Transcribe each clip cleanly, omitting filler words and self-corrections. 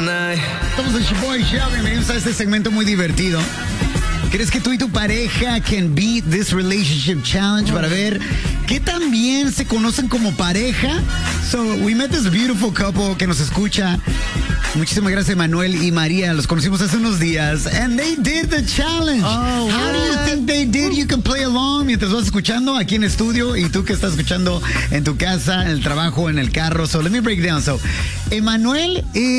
tonight. Estamos en Shaboy Show, bienvenidos a este segmento muy divertido. ¿Crees que tú y tu pareja can beat this relationship challenge para ver qué tan bien se conocen como pareja? So, we met this beautiful couple que nos escucha. Muchísimas gracias, Manuel y María. Los conocimos hace unos días. And they did the challenge. Oh, How do you think they did? You can play along mientras vas escuchando aquí en estudio y tú que estás escuchando en tu casa, en el trabajo, en el carro. So, let me break down. So, Emanuel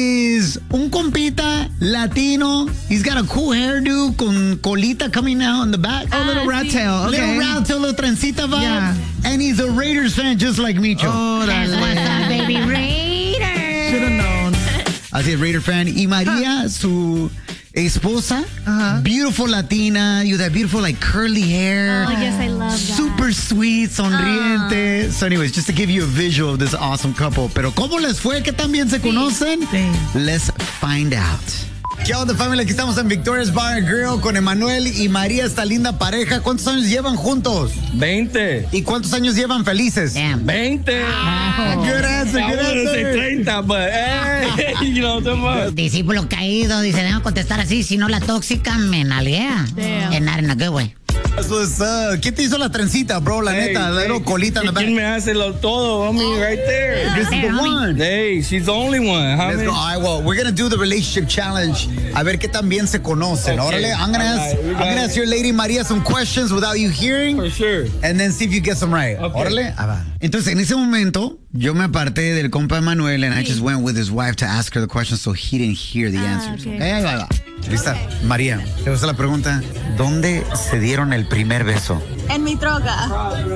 is un compita latino. He's got a cool hairdo con colita coming out on the back. A little rat tail. Okay. Little rat tail, little trencita vibe. Yeah. And he's a Raiders fan just like Micho. Órale. What's up, baby Raiders? Should have known. Así es, Raider fan. Y María, su esposa, beautiful Latina, you that beautiful like curly hair. Oh, yes, I love that. Super sweet, sonriente. So anyways, just to give you a visual of this awesome couple. Pero ¿cómo les fue? ¿Qué tan bien se conocen? Sí. Let's find out. ¿Qué onda, familia? Aquí estamos en Victoria's Bar and Grill con Emanuel y María, esta linda pareja. ¿Cuántos años llevan juntos? 20. ¿Y cuántos años llevan felices? Damn. 20. Good answer, I good wanted to say answer. 30, but hey, you know what I'm talking about. Discípulo caído, dice, debo contestar así, si no la tóxica me nalguea. And not in a good way. Eso es, ¿quién te hizo la trencita, bro? La neta, la little colita en la ¿Quién back. me hace todo, homie, right there? This is the one. Hey, she's the only one. Let's go. All right, well, we're going to do the relationship challenge. A ver qué tan bien se conocen. Okay. Órale, I'm going to All right, ask your lady Maria some questions without you hearing. For sure. And then see if you get them right. Okay. Órale. Ah, va. Entonces, en ese momento, yo me aparté del compa Manuel and I just went with his wife to ask her the questions so he didn't hear the answers. okay. Okay, ahí va. Lista. María, te gusta la pregunta. ¿Dónde se dieron el primer beso? En mi troca.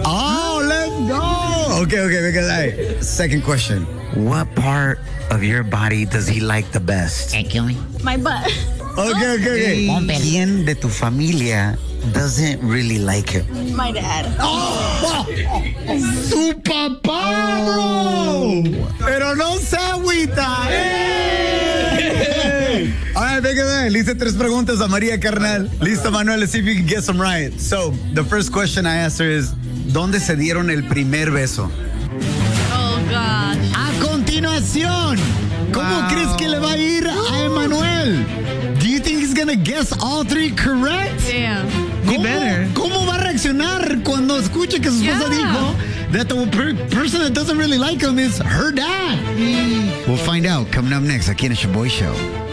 Oh, let's go. Okay, because second question. What part of your body does he like the best? Hey, kill me. My butt. Okay. Hombre. ¿Quién de tu familia doesn't really like him? My dad. ¡Su papá, bro! Pero no se agüita. All right, venga. Le hice 3 preguntas a María, carnal. Listo, Manuel. Let's see if you can get some right. So, the first question I asked her is, ¿dónde se dieron el primer beso? Oh, gosh. A continuación, ¿cómo crees que le va a ir a Emanuel? Do you think he's gonna guess all 3 correct? Damn. He better. ¿Cómo va a reaccionar cuando escuche que su esposa dijo that the person that doesn't really like him is her dad? We'll find out coming up next aquí en el Shaboy Show.